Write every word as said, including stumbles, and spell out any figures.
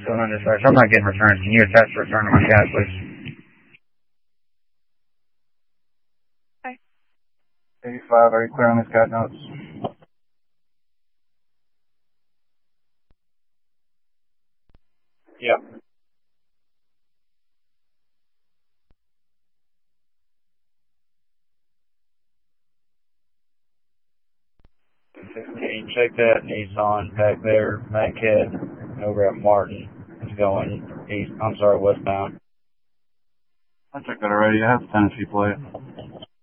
going on this side? So I'm not getting returns. Can you attach the return to my cat, please? Okay. eighty-five, are you clear on these cat notes? Yeah. fifteen, check that Nissan back there, Matt Ked, over at Martin. It's going east, I'm sorry, westbound. I checked that already. I have the Tennessee plate.